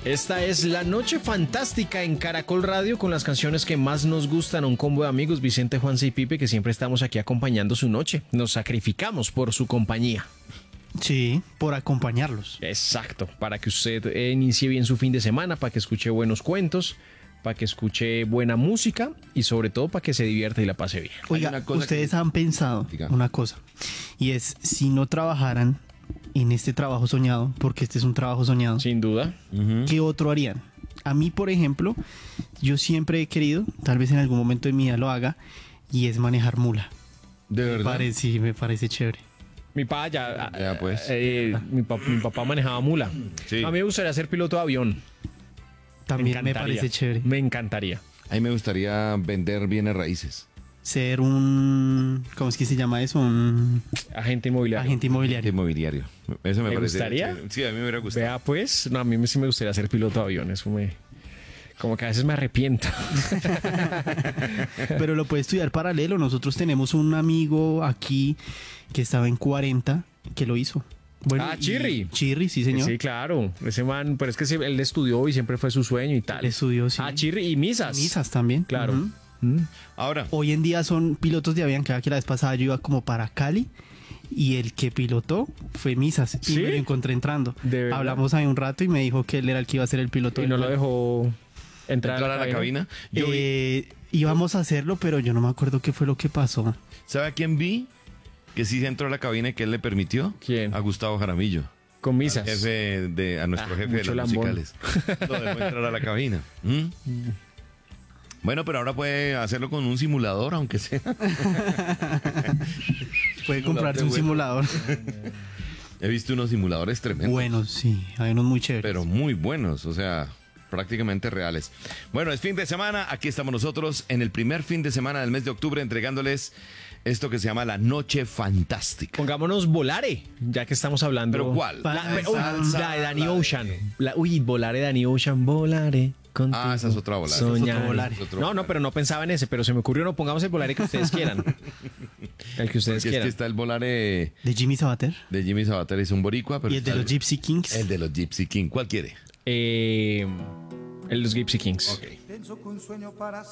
Esta es La Noche Fantástica en Caracol Radio con las canciones que más nos gustan. Un combo de amigos, Vicente, Juanse y Pipe, que siempre estamos aquí acompañando su noche. Nos sacrificamos por su compañía. Sí, por acompañarlos. Exacto, para que usted inicie bien su fin de semana, para que escuche buenos cuentos, para que escuche buena música y sobre todo para que se divierta y la pase bien. Oiga, ustedes han pensado una cosa, y es, si no trabajaran en este trabajo soñado, porque este es un trabajo soñado, sin duda, ¿qué otro harían? A mí, por ejemplo, yo siempre he querido, tal vez en algún momento de mi vida lo haga, y es manejar mula. ¿De verdad? Sí, me parece chévere. Mi papá ya pues. mi papá manejaba mula. Sí. A mí me gustaría ser piloto de avión. También me parece chévere. Me encantaría. A mí me gustaría vender bienes raíces. Ser un... ¿Cómo es que se llama eso? Un agente inmobiliario. Agente inmobiliario. Inmobiliario. Eso me parece gustaría? chévere. Sí, a mí me hubiera gustado. Vea, pues, no, a mí sí me gustaría ser piloto de avión. Eso como que a veces me arrepiento. Pero lo puede estudiar paralelo. Nosotros tenemos un amigo aquí que estaba en 40 que lo hizo. Bueno, Chirri. Chirri, sí, señor. Sí, claro. Ese man, pero es que él estudió y siempre fue su sueño y tal. Él estudió, sí. Chirri y Misas. Misas también. Claro. Ahora, hoy en día son pilotos de avión. Cada que la vez pasada yo iba como para Cali y el que pilotó fue Misas. ¿Sí? Y me lo encontré entrando. Hablamos ahí un rato y me dijo que él era el que iba a ser el piloto. Y no lo dejó entrar a la cabina. Íbamos a hacerlo, pero yo no me acuerdo qué fue lo que pasó. ¿Sabe a quién vi? Que sí entró a la cabina y que él le permitió. ¿Quién? A Gustavo Jaramillo. Con Misas. A nuestro jefe de los musicales. Lo dejó entrar a la cabina. Bueno, pero ahora puede hacerlo con un simulador, aunque sea. Puede comprarse un simulador. He visto unos simuladores tremendos. Buenos, sí. Hay unos muy chéveres. Pero muy buenos, o sea, prácticamente reales. Bueno, es fin de semana. Aquí estamos nosotros en el primer fin de semana del mes de octubre entregándoles esto que se llama La Noche Fantástica. Pongámonos Volare, ya que estamos hablando. ¿Pero cuál? La de Danny Ocean. Volare, Danny Ocean, Volare. Contigo, esa es otra Volare. Soñar. No, pero no pensaba en ese, pero se me ocurrió, no, pongamos el Volare que ustedes quieran. El que ustedes quieran. Es que está el Volare de Jimmy Sabater. De Jimmy Sabater, es un boricua. Pero y el de los Gypsy Kings. El de los Gypsy Kings. ¿Cuál quiere? El de los Gypsy Kings. Ok. Pienso que un sueño para